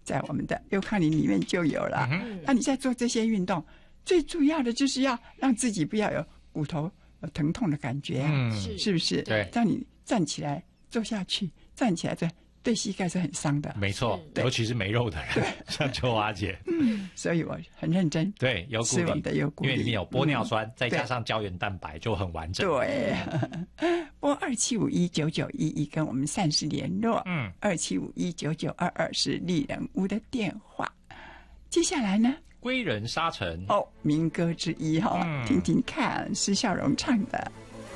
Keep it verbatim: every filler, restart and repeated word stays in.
在我们的优康林里面就有了。那、嗯啊、你在做这些运动，最主要的就是要让自己不要有骨头有疼痛的感觉啊，嗯、是不是？ 对， 让你站起来、坐下去、站起来，这对膝盖是很伤的。 没错，尤其是没肉的人，像秋华姐。 嗯，所以我很认真。 对，优吃我们的优固力， 因为里面有玻尿酸，嗯、再加上胶原蛋白，就很完整。 对，拨二七五一九九一一跟我们膳食联络。嗯，二七五一九九二二是丽人屋的电话。接下来呢？ 归人沙尘哦，民歌之一哈、哦，嗯、听听看，施孝荣唱的。